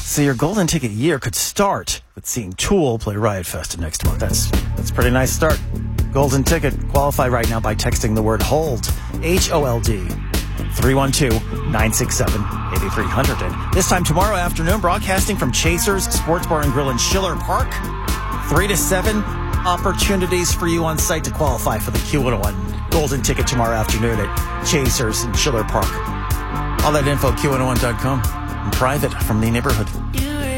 So your golden ticket year could start with seeing Tool play Riot Fest next month. That's a pretty nice start. Golden ticket. Qualify right now by texting the word HOLD, HOLD, 312-967-8300. And this time tomorrow afternoon, broadcasting from Chasers Sports Bar and Grill in Schiller Park. 3 to 7 opportunities for you on site to qualify for the Q101 golden ticket tomorrow afternoon at Chasers in Schiller Park. All that info, Q101.com. Private from the neighborhood.